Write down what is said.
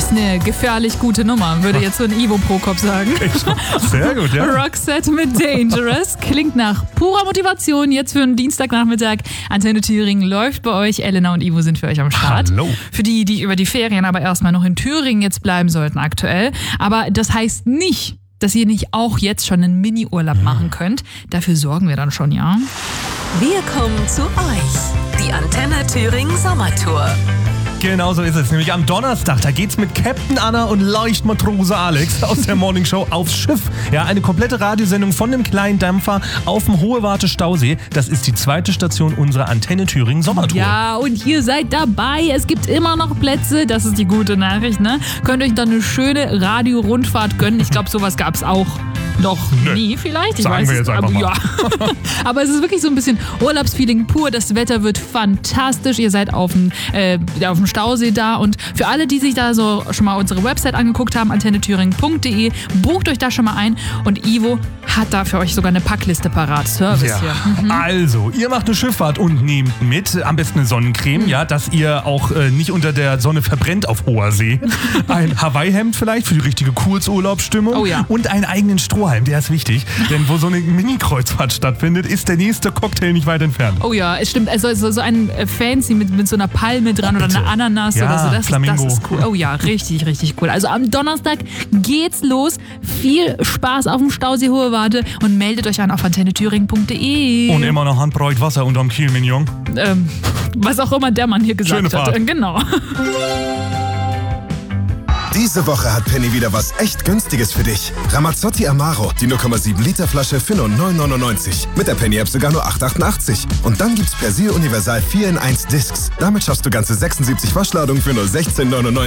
ist eine gefährlich gute Nummer, würde jetzt so ein Ivo Prokop sagen. Sehr gut, ja. Roxette mit Dangerous klingt nach purer Motivation. Jetzt für einen Dienstagnachmittag. Antenne Thüringen läuft bei euch. Elena und Ivo sind für euch am Start. Hallo. Für die, die über die Ferien aber erstmal noch in Thüringen jetzt bleiben sollten aktuell. Aber das heißt nicht, dass ihr nicht auch jetzt schon einen Mini-Urlaub machen könnt. Dafür sorgen wir dann schon, ja? Wir kommen zu euch. Die Antenne Thüringen Sommertour. Genau so ist es. Nämlich am Donnerstag, da geht's mit Captain Anna und Leichtmatrose Alex aus der Morning Show aufs Schiff. Ja, eine komplette Radiosendung von dem kleinen Dampfer auf dem Hohe-Warte Stausee. Das ist die zweite Station unserer Antenne Thüringen Sommertour. Ja, und ihr seid dabei. Es gibt immer noch Plätze. Das ist die gute Nachricht, ne? Könnt euch dann eine schöne Radio-Rundfahrt gönnen. Ich glaube, sowas gab's auch noch nie vielleicht. Sagen wir jetzt einfach mal. Ja. Aber es ist wirklich so ein bisschen Urlaubsfeeling pur. Das Wetter wird fantastisch. Ihr seid auf dem Stausee da. Und für alle, die sich da so schon mal unsere Website angeguckt haben, antennethüringen.de, bucht euch da schon mal ein. Und Ivo hat da für euch sogar eine Packliste parat. Service hier. Also, ihr macht eine Schifffahrt und nehmt mit, am besten eine Sonnencreme, ja, dass ihr auch nicht unter der Sonne verbrennt auf hoher See. Ein Hawaii-Hemd vielleicht für die richtige Kurzurlaubsstimmung. Oh ja. Und einen eigenen Strohhalm, der ist wichtig. Denn wo so eine Mini-Kreuzfahrt stattfindet, ist der nächste Cocktail nicht weit entfernt. Oh ja, es stimmt. Also so ein Fancy mit so einer Palme dran oder einer Ananas Ja, oder so. Das Flamingo. ist cool. Oh ja, richtig, richtig cool. Also am Donnerstag geht's los. Viel Spaß auf dem Stausee Hohe Warte und meldet euch an auf antennethüringen.de. Und immer noch Handbreit Wasser unterm Kiel, Mignon. Was auch immer der Mann hier gesagt Schöne hat. Fahrt. Genau. Diese Woche hat Penny wieder was echt Günstiges für dich. Ramazzotti Amaro, die 0,7 Liter Flasche für nur 9,99. Mit der Penny-App sogar nur 8,88. Und dann gibt's Persil Universal 4 in 1 Discs. Damit schaffst du ganze 76 Waschladungen für nur 16,99.